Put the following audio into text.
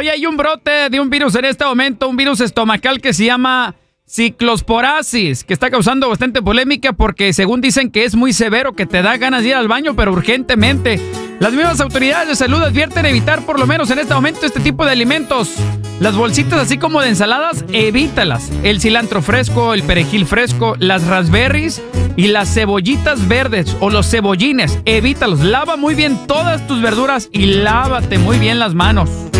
hay un brote de un virus en este momento, un virus estomacal que se llama ciclosporasis, que está causando bastante polémica porque según dicen que es muy severo, que te da ganas de ir al baño, pero urgentemente. Las mismas autoridades de salud advierten evitar por lo menos en este momento este tipo de alimentos. Las bolsitas así como de ensaladas, evítalas. El cilantro fresco, el perejil fresco, las raspberries y las cebollitas verdes o los cebollines, evítalos. Lava muy bien todas tus verduras y lávate muy bien las manos.